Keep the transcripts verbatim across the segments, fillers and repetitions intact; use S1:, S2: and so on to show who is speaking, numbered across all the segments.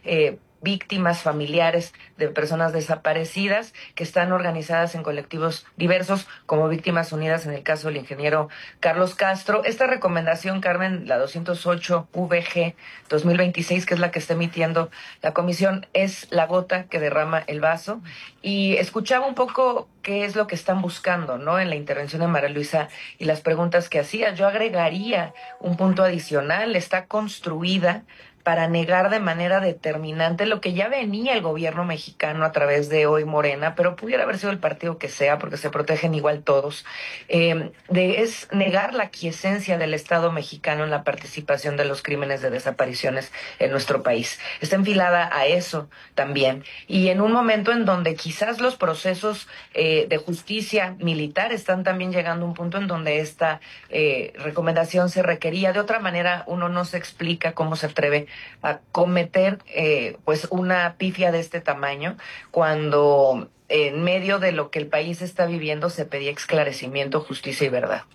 S1: eh, víctimas, familiares de personas desaparecidas que están organizadas en colectivos diversos como Víctimas Unidas en el caso del ingeniero Carlos Castro. Esta recomendación, Carmen, la doscientos ocho V G dos mil veintiséis, que es la que está emitiendo la comisión, es la gota que derrama el vaso. Y escuchaba un poco qué es lo que están buscando, ¿no? En la intervención de María Luisa y las preguntas que hacía. Yo agregaría un punto adicional. Está construida para negar de manera determinante lo que ya venía el gobierno mexicano a través de Hoy Morena, pero pudiera haber sido el partido que sea, porque se protegen igual todos, eh, de, es negar la quiesencia del Estado mexicano en la participación de los crímenes de desapariciones en nuestro país. Está enfilada a eso también. Y en un momento en donde quizás los procesos eh, de justicia militar están también llegando a un punto en donde esta eh, recomendación se requería. De otra manera, uno no se explica cómo se atreve a cometer eh, pues una pifia de este tamaño cuando en medio de lo que el país está viviendo se pedía esclarecimiento, justicia y verdad.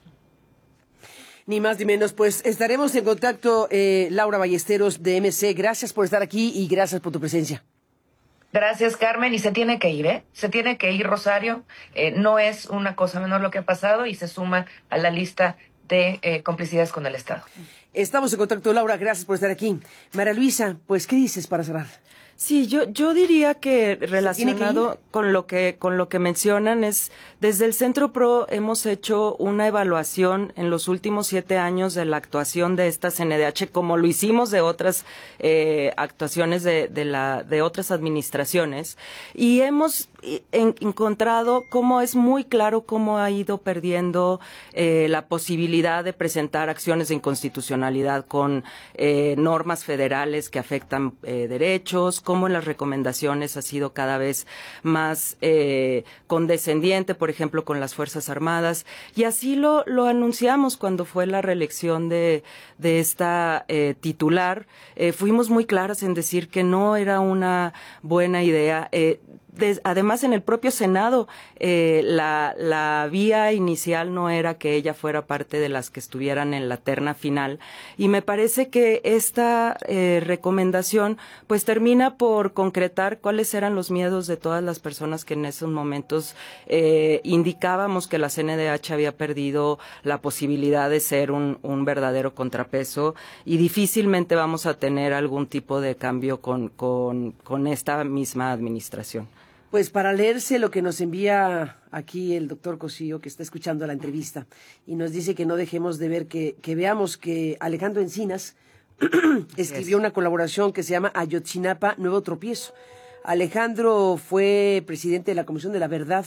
S2: Ni más ni menos, pues estaremos en contacto, eh, Laura Ballesteros de M C. Gracias por estar aquí y gracias por tu presencia.
S1: Gracias, Carmen, y se tiene que ir, ¿eh? Se tiene que ir, Rosario. Eh, no es una cosa menor lo que ha pasado y se suma a la lista de eh, complicidades con el Estado.
S2: Estamos en contacto, Laura, gracias por estar aquí. María Luisa, pues, ¿qué dices para cerrar?
S3: Sí, yo yo diría que relacionado que con lo que con lo que mencionan es desde el Centro Pro hemos hecho una evaluación en los últimos siete años de la actuación de esta C N D H, como lo hicimos de otras eh, actuaciones de de la de otras administraciones, y hemos en, encontrado cómo es muy claro cómo ha ido perdiendo eh, la posibilidad de presentar acciones de inconstitucionalidad con eh, normas federales que afectan eh, derechos, cómo en las recomendaciones ha sido cada vez más eh, condescendiente, por ejemplo, con las Fuerzas Armadas, y así lo, lo anunciamos cuando fue la reelección de, de esta eh, titular. Eh, fuimos muy claras en decir que no era una buena idea. Eh, De, además, en el propio Senado, eh, la, la vía inicial no era que ella fuera parte de las que estuvieran en la terna final, y me parece que esta eh, recomendación pues termina por concretar cuáles eran los miedos de todas las personas que en esos momentos eh, indicábamos que la C N D H había perdido la posibilidad de ser un, un verdadero contrapeso, y difícilmente vamos a tener algún tipo de cambio con, con, con esta misma administración.
S2: Pues para leerse lo que nos envía aquí el doctor Cosío, que está escuchando la entrevista, y nos dice que no dejemos de ver, que, que veamos que Alejandro Encinas escribió una colaboración que se llama Ayotzinapa, Nuevo Tropiezo. Alejandro fue presidente de la Comisión de la Verdad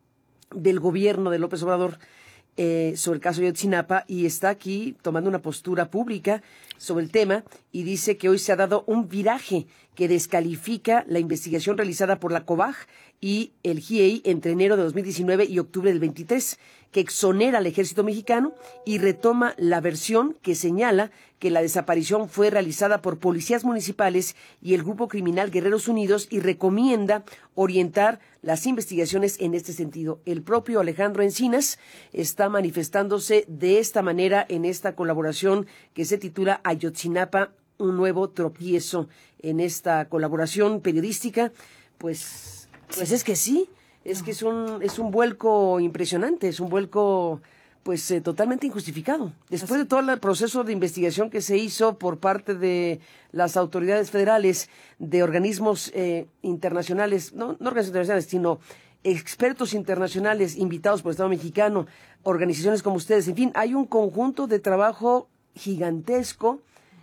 S2: del gobierno de López Obrador eh, sobre el caso de Ayotzinapa, y está aquí tomando una postura pública sobre el tema, y dice que hoy se ha dado un viraje que descalifica la investigación realizada por la COBAG y el G I E I entre enero de dos mil diecinueve y octubre del veintitrés, que exonera al ejército mexicano y retoma la versión que señala que la desaparición fue realizada por policías municipales y el grupo criminal Guerreros Unidos, y recomienda orientar las investigaciones en este sentido. El propio Alejandro Encinas está manifestándose de esta manera en esta colaboración que se titula Ayotzinapa, un nuevo tropiezo. En esta colaboración periodística, pues, pues es que sí, es que es un, es un vuelco impresionante, es un vuelco pues eh, totalmente injustificado. Después de todo el proceso de investigación que se hizo por parte de las autoridades federales, de organismos eh, internacionales, no, no organismos internacionales, sino expertos internacionales invitados por el Estado mexicano, organizaciones como ustedes, en fin, hay un conjunto de trabajo gigantesco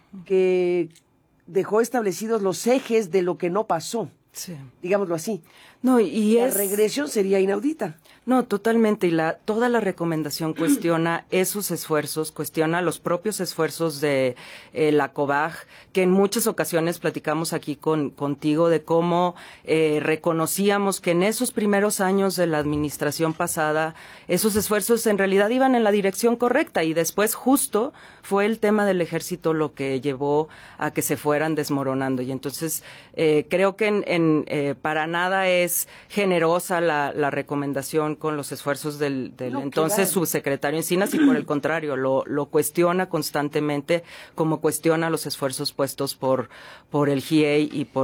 S2: que dejó establecidos los ejes de lo que no pasó, sí, digámoslo así.
S3: No, y
S2: la
S3: es...
S2: regresión sería inaudita.
S3: No, totalmente, y la toda la recomendación cuestiona esos esfuerzos, cuestiona los propios esfuerzos de eh, la COBAG, que en muchas ocasiones platicamos aquí con contigo de cómo eh, reconocíamos que en esos primeros años de la administración pasada esos esfuerzos en realidad iban en la dirección correcta, y después justo fue el tema del ejército lo que llevó a que se fueran desmoronando, y entonces eh, creo que en, en eh, para nada es generosa la, la recomendación con los esfuerzos del, del no, entonces claro. subsecretario Encinas, y por el contrario lo, lo cuestiona constantemente, como cuestiona los esfuerzos puestos por por el G I E I y por